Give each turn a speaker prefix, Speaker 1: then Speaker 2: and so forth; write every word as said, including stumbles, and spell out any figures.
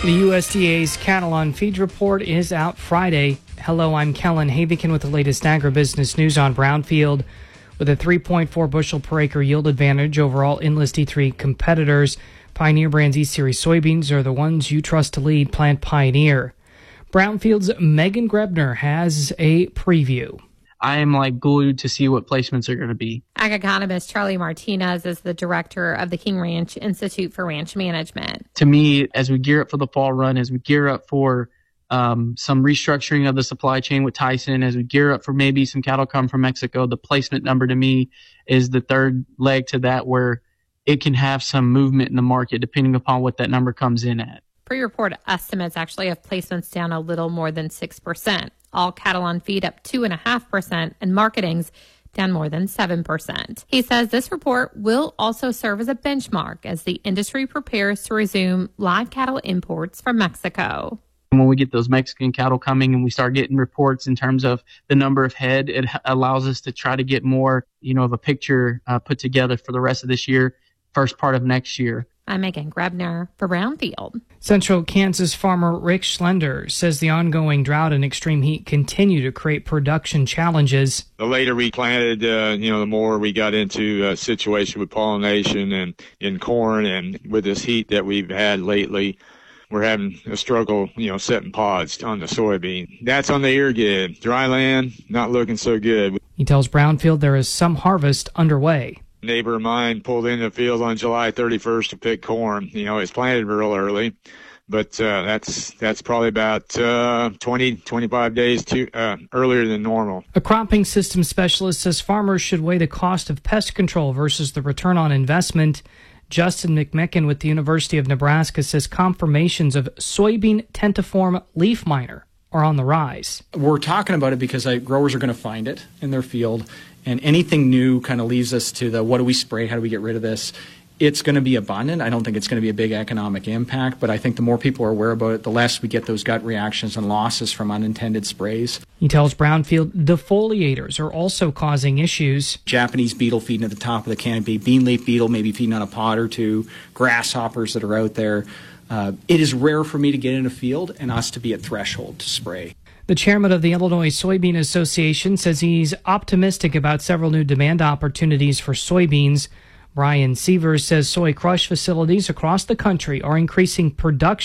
Speaker 1: The U S D A's cattle on feed report is out Friday. Hello, I'm Kellen Havikin with the latest agribusiness news on Brownfield. With a three point four bushel per acre yield advantage over all Enlist E three competitors, Pioneer Brand's E-Series soybeans are the ones you trust to lead Plant Pioneer. Brownfield's Megan Grebner has a preview.
Speaker 2: I am like glued to see what placements are going to be.
Speaker 3: Ag economist Charlie Martinez is the director of the King Ranch Institute for Ranch Management.
Speaker 2: To me, as we gear up for the fall run, as we gear up for um, some restructuring of the supply chain with Tyson, as we gear up for maybe some cattle come from Mexico, the placement number to me is the third leg to that, where it can have some movement in the market depending upon what that number comes in at.
Speaker 3: Pre-report estimates actually have placements down a little more than six percent. All cattle on feed up two point five percent and marketings down more than seven percent. He says this report will also serve as a benchmark as the industry prepares to resume live cattle imports from Mexico.
Speaker 2: When we get those Mexican cattle coming and we start getting reports in terms of the number of head, it allows us to try to get more, you know, of a picture uh, put together for the rest of this year, first part of next year.
Speaker 3: I'm Megan Grebner for Brownfield.
Speaker 1: Central Kansas farmer Rick Schlender says the ongoing drought and extreme heat continue to create production challenges.
Speaker 4: The later we planted, uh, you know, the more we got into a situation with pollination and in corn, and with this heat that we've had lately, we're having a struggle, you know, setting pods on the soybean. That's on the irrigated. Dry land, not looking so good.
Speaker 1: He tells Brownfield there is some harvest underway.
Speaker 4: A neighbor of mine pulled into the field on July thirty-first to pick corn. You know, it's planted real early, but uh, that's that's probably about uh, twenty, twenty-five days too, uh, earlier than normal.
Speaker 1: A cropping system specialist says farmers should weigh the cost of pest control versus the return on investment. Justin McMicken with the University of Nebraska says confirmations of soybean tentiform leaf miner are on the rise.
Speaker 5: We're talking about it because uh, growers are going to find it in their field, and anything new kind of leaves us to the what do we spray, how do we get rid of this? It's going to be abundant. I don't think it's going to be a big economic impact, but I think the more people are aware about it, the less we get those gut reactions and losses from unintended sprays.
Speaker 1: He tells Brownfield defoliators are also causing issues.
Speaker 5: Japanese beetle feeding at the top of the canopy, bean leaf beetle maybe feeding on a pod or two, grasshoppers that are out there. Uh, it is rare for me to get in a field and us to be at threshold to spray.
Speaker 1: The chairman of the Illinois Soybean Association says he's optimistic about several new demand opportunities for soybeans. Brian Sievers says soy crush facilities across the country are increasing production